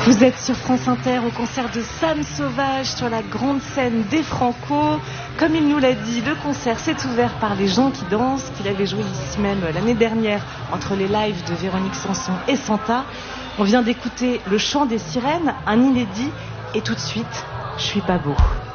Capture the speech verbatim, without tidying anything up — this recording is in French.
Vous êtes sur France Inter au concert de Sam Sauvage sur la grande scène des Franco. Comme il nous l'a dit, le concert s'est ouvert par Les gens qui dansent, qu'il avait joué ici même l'année dernière entre les lives de Véronique Sanson et Santa. On vient d'écouter Le chant des sirènes, un inédit, et tout de suite, Je suis pas beau.